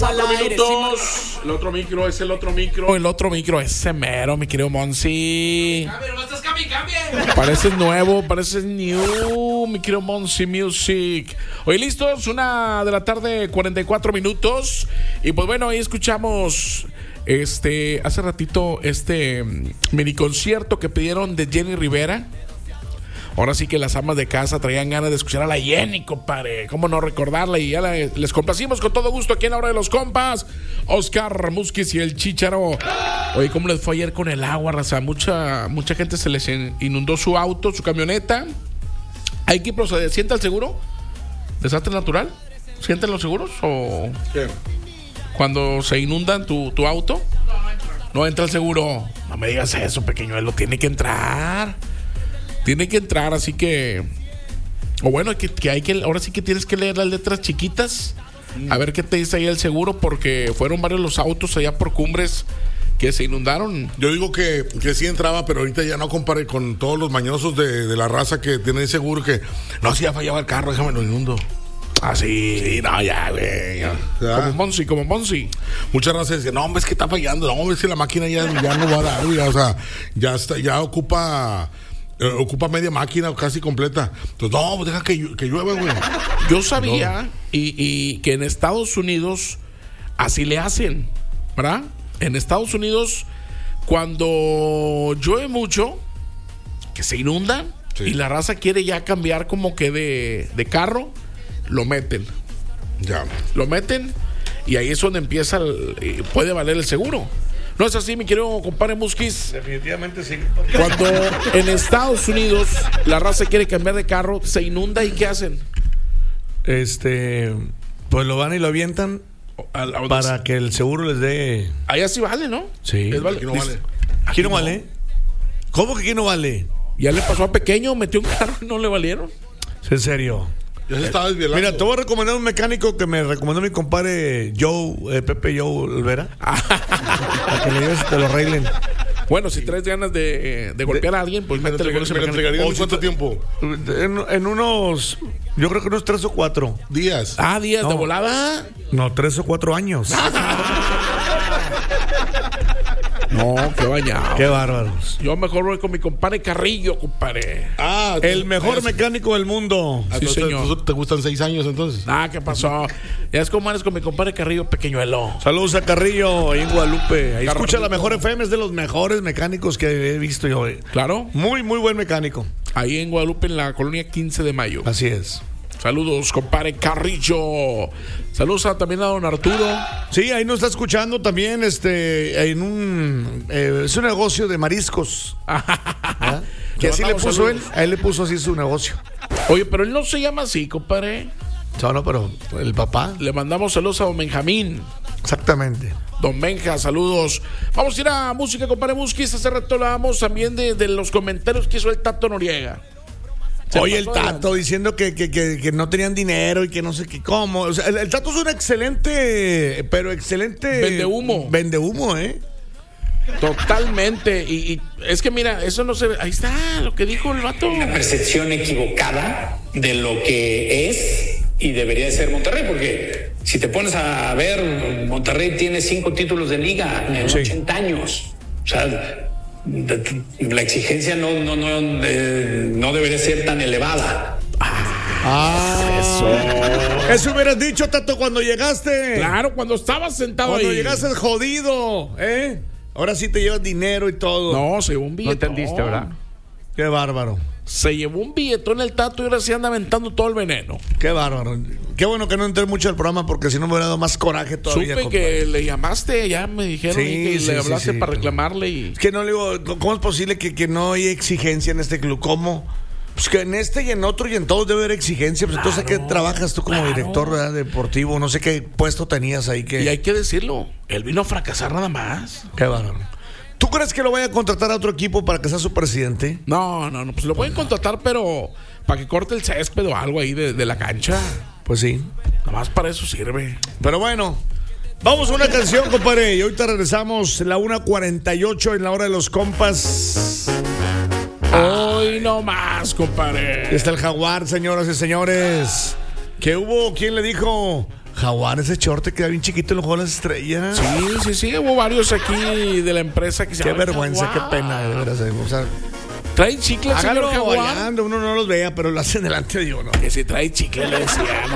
4 minutos. El otro micro es el otro micro. El otro micro es ese mero, mi querido Monsi. Cambie. Pareces nuevo, pareces new, mi querido Monsi Music. Hoy listos, 1 de la tarde, 44 minutos. Y pues bueno, ahí escuchamos hace ratito mini concierto que pidieron de Jenny Rivera. Ahora sí que las amas de casa traían ganas de escuchar a la Jenny, compadre. ¿Cómo no recordarla? Y ya les complacimos con todo gusto aquí en la hora de los compas. Oscar Musquiz y el Chícharo. Oye, ¿cómo les fue ayer con el agua, raza? Mucha gente se les inundó su auto, su camioneta. ¿Hay que proceder? ¿Sienta el seguro? ¿Desastre natural? ¿Sienten los seguros? ¿O ¿qué? Cuando se inundan tu auto? No entra el seguro. No me digas eso, pequeñuelo. Tiene que entrar. Tiene que entrar, así que... O bueno, que hay que... Ahora sí que tienes que leer las letras chiquitas. A ver qué te dice ahí el seguro, porque fueron varios los autos allá por Cumbres que se inundaron. Yo digo que sí entraba, pero ahorita ya no compare con todos los mañosos de la raza que tienen seguro que... No, si ya fallaba el carro, déjame lo inundo. Ah, sí. Sí, no, ya, güey. Ya. Como Monsi. Muchas razas decían, no, hombre, es que está fallando. No, hombre, es que la máquina ya no va a dar, güey. O sea, ya ocupa media máquina casi completa. Entonces, no, pues deja que llueva, güey. Yo sabía y que en Estados Unidos así le hacen, ¿verdad? En Estados Unidos, cuando llueve mucho, que se inundan, sí, y la raza quiere ya cambiar como que de carro, lo meten. Ya. Lo meten y ahí es donde empieza, puede valer el seguro. ¿No es así, mi querido compadre Musquiz? Definitivamente sí. Cuando en Estados Unidos la raza quiere cambiar de carro, se inunda, ¿y qué hacen? Pues lo van y lo avientan para que el seguro les dé. Allá sí vale, ¿no? Sí. Vale. Aquí no vale. ¿Aquí no vale? ¿Cómo que aquí no vale? Ya le pasó a Pequeño, metió un carro y no le valieron. ¿En serio? Ya se estaba desvielando. Mira, te voy a recomendar un mecánico que me recomendó mi compadre Pepe Joe Olvera. Para que le lleves y te lo arreglen. Bueno, si traes ganas de golpear a alguien, pues métele con ese mecánico. ¿En cuánto tiempo? En unos, yo creo que unos 3 o 4 días. ¿Días de volada? No, 3 o 4 años. No, qué bañado. Qué bárbaros. Yo mejor voy con mi compadre Carrillo, compadre. El mejor mecánico del mundo. Sí, señor. ¿Te gustan 6 años entonces? ¿Qué pasó? Ya es como eres con mi compadre Carrillo, pequeñuelo. Saludos a Carrillo, ahí en Guadalupe. Ahí escucha la mejor FM, es de los mejores mecánicos que he visto yo. Claro. Muy, muy buen mecánico. Ahí en Guadalupe, en la colonia 15 de Mayo. Así es. Saludos, compadre Carrillo. Saludos también a don Arturo. Sí, ahí nos está escuchando también en un es un negocio de mariscos. Que así le puso él. A él le puso así su negocio. Oye, pero él no se llama así, compadre. No, pero el papá. Le mandamos saludos a don Benjamín. Exactamente. Don Benja, saludos. Vamos a ir a música, compadre Musquiz. Hace rato hablábamos también de los comentarios que hizo el Tato Noriega. Oye, el Tato diciendo que no tenían dinero y que no sé qué, cómo. O sea, el Tato es un excelente Vende humo. Vende humo, Totalmente. Y es que mira, eso no se ve. Ahí está lo que dijo el vato. Una percepción equivocada de lo que es y debería de ser Monterrey, porque si te pones a ver, Monterrey tiene 5 títulos de liga en 80 años. O sea, la exigencia no debería ser tan elevada. Eso hubieras dicho, Tato, cuando llegaste. Claro, cuando estabas sentado cuando ahí. Cuando llegaste jodido, Ahora sí te llevas dinero y todo. No, se llevó un billetón. No entendiste, ¿verdad? Qué bárbaro. Se llevó un billetón el Tato y ahora sí anda aventando todo el veneno. Qué bárbaro. Qué bueno que no entré mucho al programa porque si no me hubiera dado más coraje todavía. Supe que le llamaste, ya me dijeron y que le hablaste para reclamarle. Es que no le digo, ¿cómo es posible que no haya exigencia en este club? ¿Cómo? Pues que en este y en otro y en todos debe haber exigencia. Pues entonces, ¿a qué trabajas tú como director, ¿verdad? Deportivo? No sé qué puesto tenías ahí que... Y hay que decirlo, él vino a fracasar nada más. Qué bárbaro. ¿Tú crees que lo vaya a contratar a otro equipo para que sea su presidente? No, pues lo pueden contratar, pero para que corte el césped o algo ahí de la cancha. Pues sí. Nada más para eso sirve. Pero bueno, vamos a una canción, compadre. Y ahorita regresamos, la 1:48 en la hora de los compas. Hoy no más, compadre. Está el Jaguar, señoras y señores. Que hubo, ¿quién le dijo? Jaguar, ese short te queda bien chiquito en los Juegos de las Estrellas. Sí, hubo varios aquí de la empresa que se Qué llaman vergüenza, Jaguar. qué pena, de veras. O sea, ¿Trae chicle el señor hágalo Jaguar? allá donde uno no los vea, pero lo hacen delante de uno. Que si trae chicle, le decía.